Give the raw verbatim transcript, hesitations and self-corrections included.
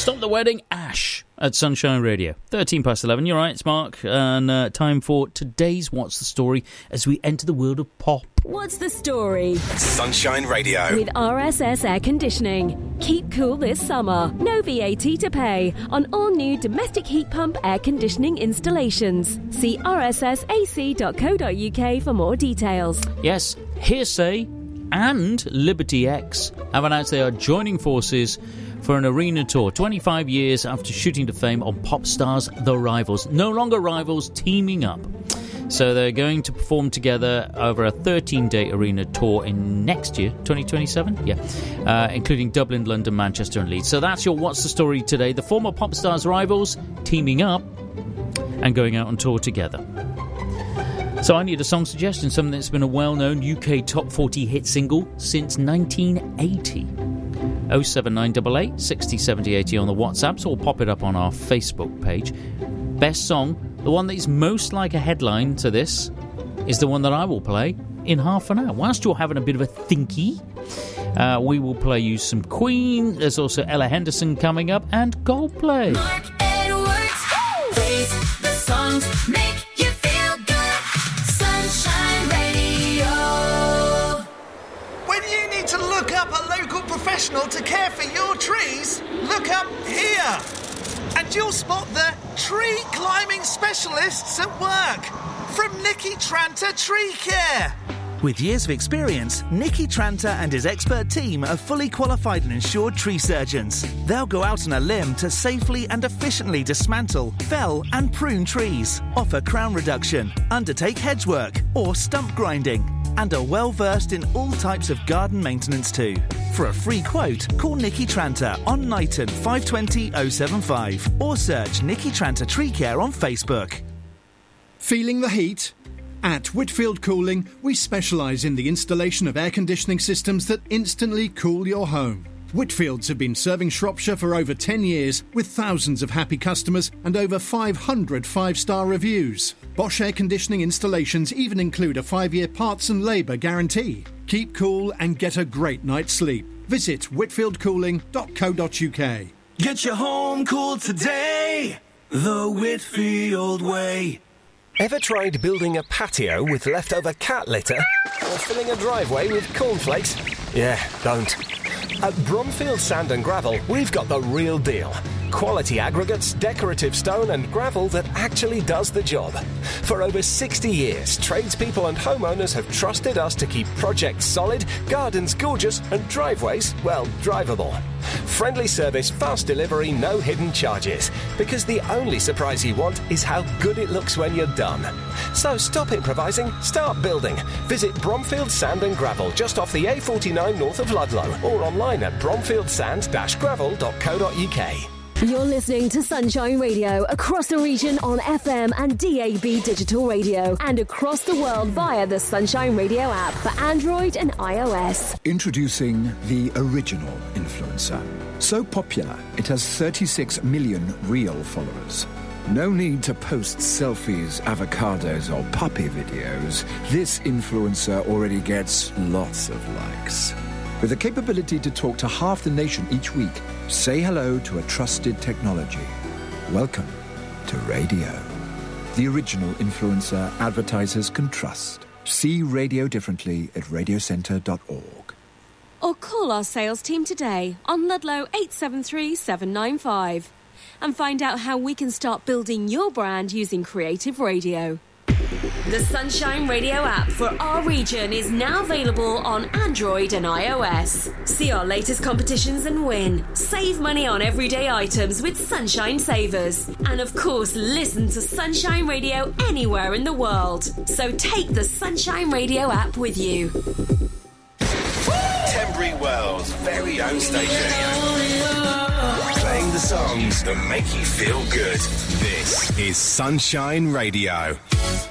Stop the Wedding, Ash, at Sunshine Radio. thirteen past eleven, you're right, it's Mark. And uh, time for today's What's the Story as we enter the world of pop. What's the Story? Sunshine Radio. With R S S Air Conditioning. Keep cool this summer. No V A T to pay on all new domestic heat pump air conditioning installations. See r s s a c dot co dot u k for more details. Yes, Hearsay and Liberty X have announced they are joining forces for an arena tour, twenty-five years after shooting to fame on pop stars The Rivals. No longer rivals, teaming up. So they're going to perform together over a thirteen-day arena tour in next year, twenty twenty-seven? Yeah. Uh, including Dublin, London, Manchester and Leeds. So that's your What's the Story today. The former pop stars Rivals teaming up and going out on tour together. So I need a song suggestion, something that's been a well-known U K top forty hit single since nineteen eighty. oh seven nine eight eight, six oh seven oh eight oh on the WhatsApp, so we'll pop it up on our Facebook page. Best song, the one that is most like a headline to this, is the one that I will play in half an hour. Whilst you're having a bit of a thinky, uh, we will play you some Queen. There's also Ella Henderson coming up and Coldplay. Mark Edwards plays the songs make you feel good. Sunshine Radio. When you need to look up a local professional to care for your trees, look up here. And you'll spot the tree climbing specialists at work from Nicky Tranter Tree Care. With years of experience, Nicky Tranter and his expert team are fully qualified and insured tree surgeons. They'll go out on a limb to safely and efficiently dismantle, fell and prune trees, offer crown reduction, undertake hedge work or stump grinding, and are well versed in all types of garden maintenance too. For a free quote, call Nicky Tranter on Knighton five two zero oh seven five or search Nicky Tranter Tree Care on Facebook. Feeling the heat? At Whitfield Cooling, we specialise in the installation of air conditioning systems that instantly cool your home. Whitfields have been serving Shropshire for over ten years with thousands of happy customers and over five hundred five-star reviews. Bosch air conditioning installations even include a five-year parts and labour guarantee. Keep cool and get a great night's sleep. Visit whitfield cooling dot co dot u k. Get your home cool today, the Whitfield way. Ever tried building a patio with leftover cat litter? Or filling a driveway with cornflakes? Yeah, don't. At Bromfield Sand and Gravel, we've got the real deal. Quality aggregates, decorative stone and gravel that actually does the job. For over sixty years, tradespeople and homeowners have trusted us to keep projects solid, gardens gorgeous and driveways, well, drivable. Friendly service, fast delivery, no hidden charges. Because the only surprise you want is how good it looks when you're done. So stop improvising, start building. Visit Bromfield Sand and Gravel just off the A forty-nine north of Ludlow or online at bromfield sand dash gravel dot co dot u k. You're listening to Sunshine Radio across the region on F M and D A B digital radio and across the world via the Sunshine Radio app for Android and iOS. Introducing the original influencer. So popular, it has thirty-six million real followers. No need to post selfies, avocados or puppy videos. This influencer already gets lots of likes. With the capability to talk to half the nation each week, say hello to a trusted technology. Welcome to radio. The original influencer advertisers can trust. See radio differently at radio centre dot org. Or call our sales team today on Ludlow eight seven three seven nine five and find out how we can start building your brand using creative radio. The Sunshine Radio app for our region is now available on Android and iOS. See our latest competitions and win. Save money on everyday items with Sunshine Savers. And of course, listen to Sunshine Radio anywhere in the world. So take the Sunshine Radio app with you. Tenbury Wells' very own station. Playing the songs that make you feel good. This is Sunshine Radio.